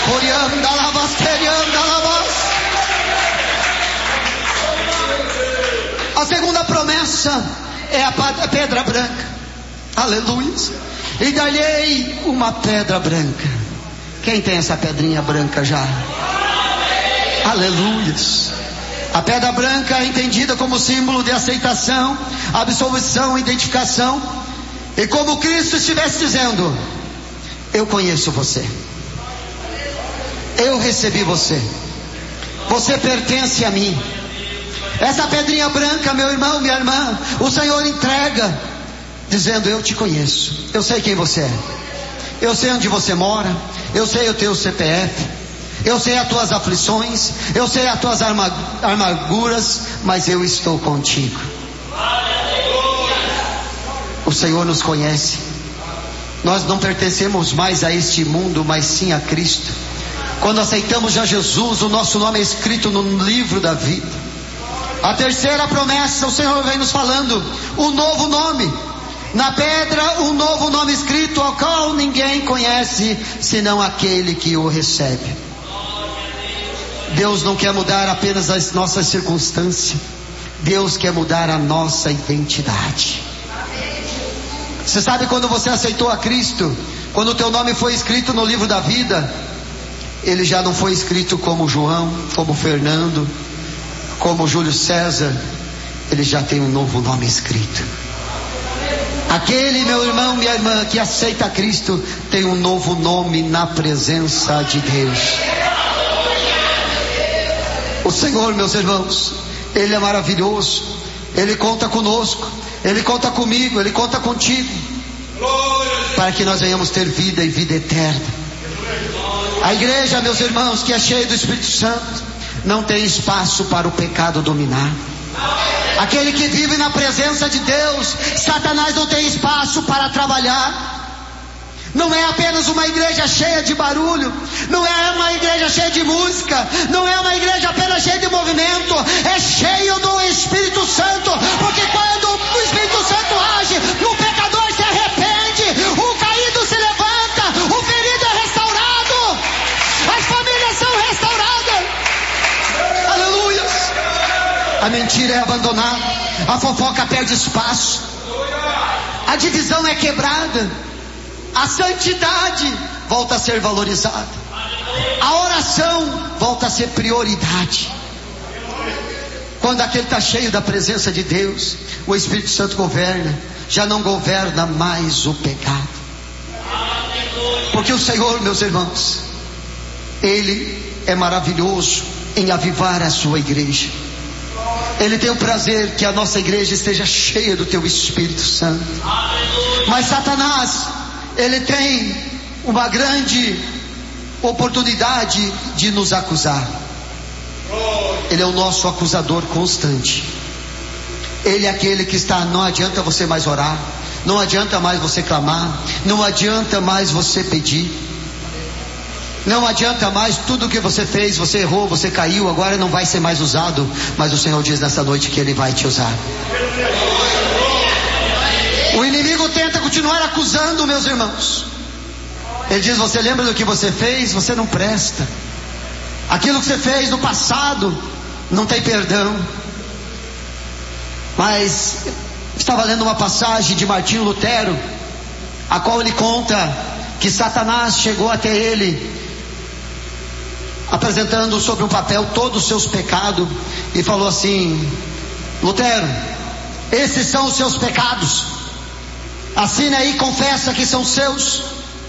A segunda promessa é a pedra branca. Aleluia. E dar-lhe uma pedra branca. Quem tem essa pedrinha branca já? Aleluia. A pedra branca é entendida como símbolo de aceitação, absolvição, identificação. E como Cristo estivesse dizendo: eu conheço você, eu recebi você, você pertence a mim. Essa pedrinha branca, meu irmão, minha irmã, o Senhor entrega, dizendo: eu te conheço, eu sei quem você é, eu sei onde você mora, eu sei o teu CPF, eu sei as tuas aflições, eu sei as tuas amarguras, mas eu estou contigo. O Senhor nos conhece. Nós não pertencemos mais a este mundo, mas sim a Cristo. Quando aceitamos já Jesus, o nosso nome é escrito no livro da vida. A terceira promessa, o Senhor vem nos falando: um novo nome. Na pedra, um novo nome escrito, ao qual ninguém conhece, senão aquele que o recebe. Deus não quer mudar apenas as nossas circunstâncias. Deus quer mudar a nossa identidade. Você sabe, quando você aceitou a Cristo, quando o teu nome foi escrito no livro da vida, ele já não foi escrito como João, como Fernando, como Júlio César. Ele já tem um novo nome escrito. Aquele, meu irmão, minha irmã, que aceita Cristo, tem um novo nome na presença de Deus. O Senhor, meus irmãos, Ele é maravilhoso. Ele conta conosco, Ele conta comigo, Ele conta contigo, para que nós venhamos ter vida e vida eterna. A igreja, meus irmãos, que é cheia do Espírito Santo, não tem espaço para o pecado dominar. Aquele que vive na presença de Deus, Satanás não tem espaço para trabalhar. Não é apenas uma igreja cheia de barulho, não é uma igreja cheia de música, não é uma igreja apenas cheia de movimento, é cheio do Espírito Santo, porque quando o Espírito Santo age, o pecador se arrepende, o caído se levanta, o ferido é restaurado, as famílias são restauradas. Aleluia. A mentira é abandonada, a fofoca perde espaço, a divisão é quebrada, a santidade volta a ser valorizada, a oração volta a ser prioridade. Quando aquele está cheio da presença de Deus, o Espírito Santo governa, já não governa mais o pecado. Porque o Senhor, meus irmãos, Ele é maravilhoso em avivar a sua igreja. Ele tem o prazer que a nossa igreja esteja cheia do teu Espírito Santo. Mas Satanás, ele tem uma grande oportunidade de nos acusar. Ele é o nosso acusador constante. Ele é aquele que está: não adianta você mais orar, não adianta mais você clamar, não adianta mais você pedir, não adianta mais, tudo que você fez, você errou, você caiu, agora não vai ser mais usado. Mas o Senhor diz nessa noite que Ele vai te usar. O inimigo tenta continuar acusando, meus irmãos. Ele diz: você lembra do que você fez? Você não presta. Aquilo que você fez no passado não tem perdão. Mas estava lendo uma passagem de Martinho Lutero, a qual ele conta que Satanás chegou até ele, apresentando sobre um papel todos os seus pecados, e falou assim: Lutero, esses são os seus pecados, assina aí, confessa que são seus.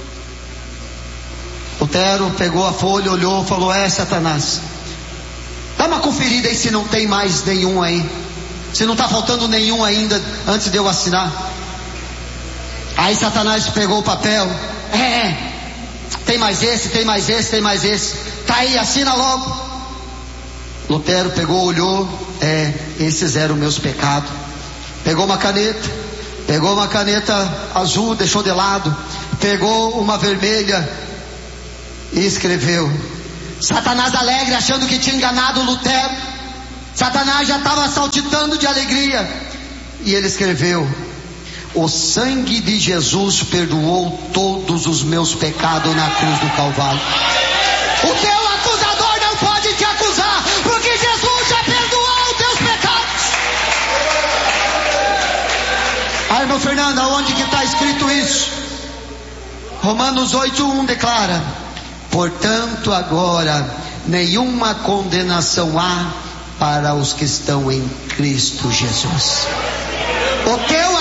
Lutero pegou a folha, olhou, falou: é, Satanás, dá uma conferida aí se não tem mais nenhum aí, se não está faltando nenhum ainda antes de eu assinar. Aí Satanás pegou o papel: tem mais esse, tem mais esse, tem mais esse, tá aí, assina logo. Lutero pegou, olhou: esses eram meus pecados. Pegou uma caneta azul, deixou de lado, pegou uma vermelha e escreveu. Satanás alegre, achando que tinha enganado Lutero. Satanás já estava saltitando de alegria, e ele escreveu: o sangue de Jesus perdoou todos os meus pecados na cruz do Calvário. O teu acusador não pode te acusar, porque Jesus já perdoou os teus pecados. Ah, irmã Fernanda, onde que está escrito isso? Romanos 8:1 declara: portanto agora nenhuma condenação há para os que estão em Cristo Jesus. O teu